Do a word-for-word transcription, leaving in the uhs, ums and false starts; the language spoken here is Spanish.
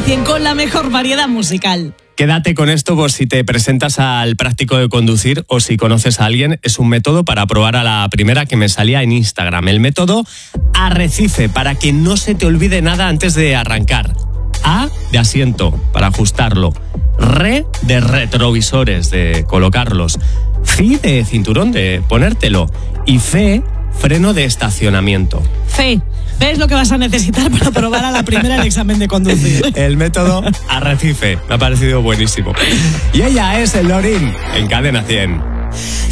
cien con la mejor variedad musical. Quédate con esto por si te presentas al práctico de conducir o si conoces a alguien. Es un método para probar a la primera que me salía en Instagram. El método Arrecife, para que no se te olvide nada antes de arrancar. A de asiento, para ajustarlo. Re de retrovisores, de colocarlos. Fi de cinturón, de ponértelo. Y fe, freno de estacionamiento. Fe, ¿ves lo que vas a necesitar para probar a la primera el examen de conducir? El método Arrecife, me ha parecido buenísimo. Y ella es el Lorin, en Cadena cien.